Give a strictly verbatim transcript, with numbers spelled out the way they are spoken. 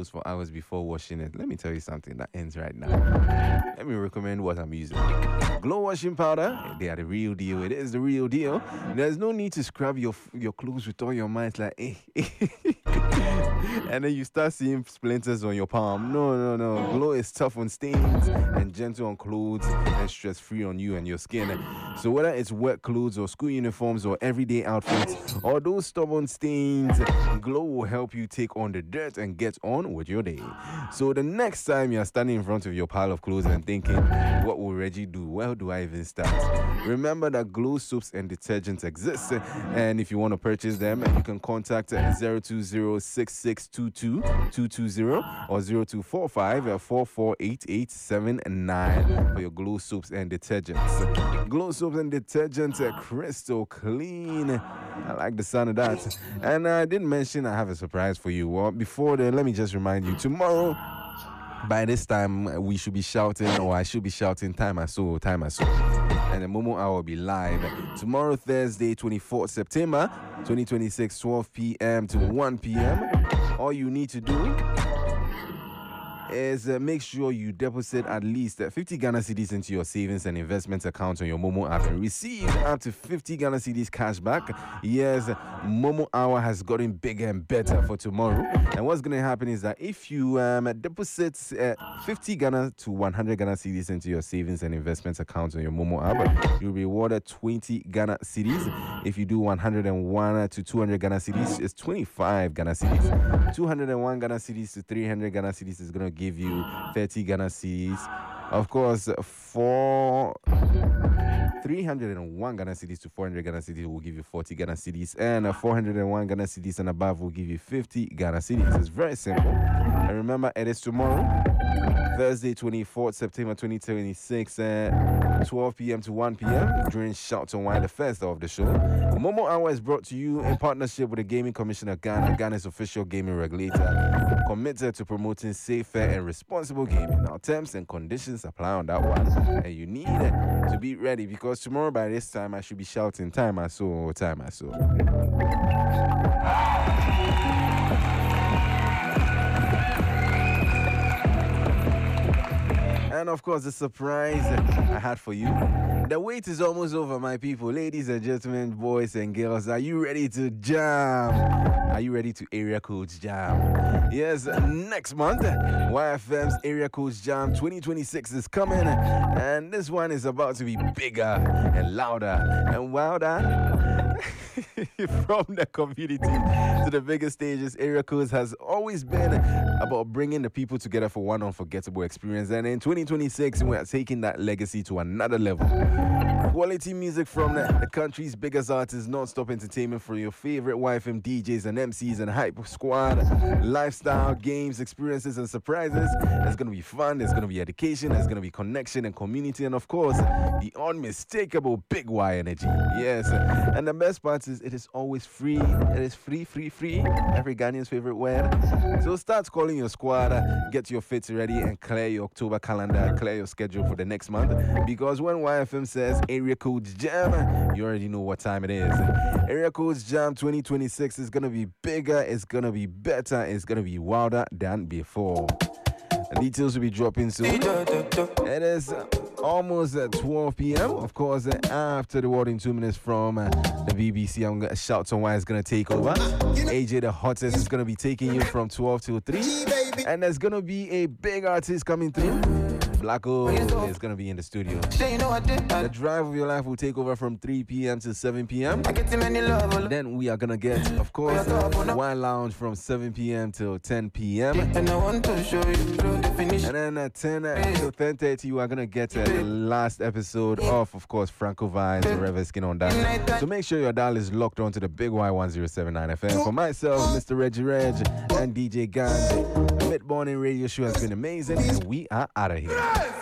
clothes for hours before washing it. Let me tell you something that ends right now. Let me recommend what I'm using. Glow washing powder. They are the real deal. It is the real deal. There's no need to scrub your your clothes with all your might like eh. And then you start seeing splinters on your palm. No, no, no. Glow is tough on stains and gentle on clothes and stress-free on you and your skin. So whether it's wet clothes or school uniforms or everyday outfits or those stubborn stains, Glow will help you take on the dirt and get on with your day. So the next time you're standing in front of your pile of clothes and thinking, what will Reggie do? Where do I even start? Remember that Glow soaps and detergents exist. And if you want to purchase them, you can contact zero two zero six six two two two two zero or zero two four five four four eight eight seven nine for your Glow soaps and detergents. Glow soaps and detergents are crystal clean. I like the sound of that. And I didn't mention I have a surprise for you. Well, before then, let me just remind you, tomorrow, by this time, we should be shouting, or I should be shouting, time I saw, time I saw. And the Momo Hour will be live tomorrow, Thursday, twenty-fourth September, twenty twenty-six, twelve p.m. to one p.m. All you need to do is uh, make sure you deposit at least uh, fifty Ghana cedis into your savings and investment account on your Momo app and receive up to fifty Ghana cedis cash back. Yes, Momo Hour has gotten bigger and better for tomorrow. And what's going to happen is that if you um, deposit uh, fifty Ghana to one hundred Ghana cedis into your savings and investment account on your Momo app, you'll be rewarded twenty Ghana cedis. If you do one hundred one to two hundred Ghana cedis, it's twenty-five Ghana cedis. two hundred one Ghana cedis to three hundred Ghana cedis is going to give you thirty Ghana cedis. Of course, for three hundred one Ghana cedis to four hundred Ghana cedis will give you forty Ghana cedis, and four hundred one Ghana cedis and above will give you fifty Ghana cedis. It's very simple. And remember, it is tomorrow, Thursday, twenty-fourth September twenty twenty-six, uh, twelve p.m. to one p.m. during Shout and Wine, the first of the show. Momo Hour is brought to you in partnership with the Gaming Commission of Ghana, Ghana's official gaming regulator, committed to promoting safe, fair, and responsible gaming. Now, terms and conditions apply on that one, and you need to be ready because tomorrow by this time I should be shouting, time I saw, time I saw. And of course, the surprise I had for you. The wait is almost over, my people. Ladies and gentlemen, boys and girls, are you ready to jam? Are you ready to Area Codes Jam? Yes, next month, Y F M's Area Codes Jam twenty twenty-six is coming. And this one is about to be bigger and louder and wilder. From the community to the biggest stages, Area Codes has always been about bringing the people together for one unforgettable experience. And in twenty twenty-six, we are taking that legacy to another level. Quality music from the, the country's biggest artists, non-stop entertainment from your favorite Y F M D Js and M Cs and hype squad, lifestyle, games, experiences, and surprises. There's going to be fun, there's going to be education, there's going to be connection and community, and of course, the unmistakable Big Y energy. Yes, and the best part is it is always free. It is free, free, free. Every Ghanaian's favorite word. So start calling your squad, get your fits ready, and clear your October calendar, clear your schedule for the next month. Because when Y F M says Area Codes Jam, you already know what time it is. Area Codes Jam twenty twenty-six is going to be bigger, it's going to be better, it's going to be wilder than before. The details will be dropping soon. It is almost at twelve p.m. Of course, after the word in two minutes from uh, the B B C, I'm gonna shout on why it's gonna take over. A J the hottest is gonna be taking you from twelve till three, and there's gonna be a big artist coming through. Blacko is gonna be in the studio. The drive of your life will take over from three p.m. to seven p.m. Then we are gonna get, of course, Wine Lounge from seven p.m. till ten p.m. And I want to show you the finish. And then at ten till ten thirty, you are gonna get uh, the last episode of, of course, Franco Vines or Reverse Skin on that. So make sure your dial is locked onto the Big Y one oh seven nine F M. For myself, Mister Reggie Reg, and D J Gandhi, the Mid Morning Radio Show has been amazing, and we are out of here.